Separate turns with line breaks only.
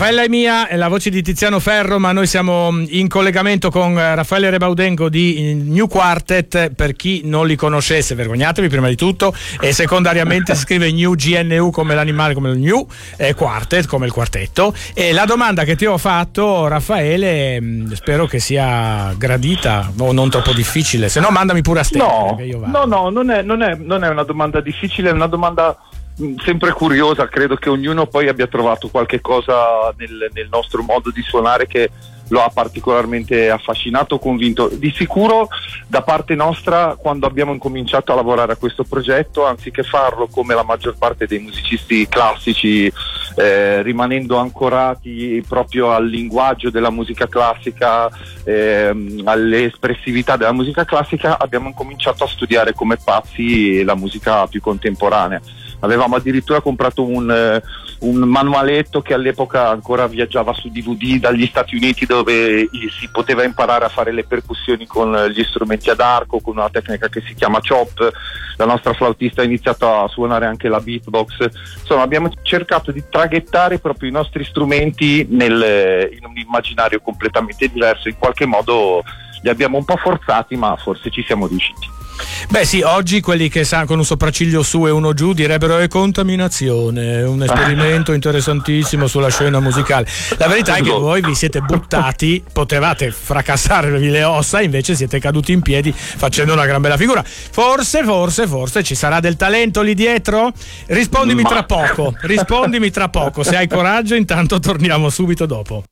Raffaella è mia, è la voce di Tiziano Ferro, ma noi siamo in collegamento con Raffaele Rebaudengo di New Quartet. Per chi non li conoscesse, vergognatevi prima di tutto, e secondariamente si scrive New, GNU come l'animale, come il New, Quartet come il quartetto. E la domanda che ti ho fatto, Raffaele, spero che sia gradita o non troppo difficile, se no mandami pure a stendere.
No, non è una domanda difficile, è una domanda sempre curiosa. Credo che ognuno poi abbia trovato qualche cosa nel nostro modo di suonare che lo ha particolarmente affascinato, convinto. Di sicuro da parte nostra, quando abbiamo incominciato a lavorare a questo progetto, anziché farlo come la maggior parte dei musicisti classici, rimanendo ancorati proprio al linguaggio della musica classica, alle espressività della musica classica, abbiamo incominciato a studiare come pazzi la musica più contemporanea. Avevamo addirittura comprato un manualetto che all'epoca ancora viaggiava su DVD dagli Stati Uniti, dove si poteva imparare a fare le percussioni con gli strumenti ad arco, con una tecnica che si chiama chop. La nostra flautista ha iniziato a suonare anche la beatbox. Insomma, abbiamo cercato di traghettare proprio i nostri strumenti in un immaginario completamente diverso. In qualche modo li abbiamo un po' forzati, ma forse ci siamo riusciti.
Beh sì, oggi quelli che sanno con un sopracciglio su e uno giù direbbero è contaminazione, un esperimento interessantissimo sulla scena musicale. La verità è che voi vi siete buttati, potevate fracassarvi le ossa, invece siete caduti in piedi facendo una gran bella figura. Forse ci sarà del talento lì dietro? Rispondimi tra poco, se hai coraggio, intanto torniamo subito dopo.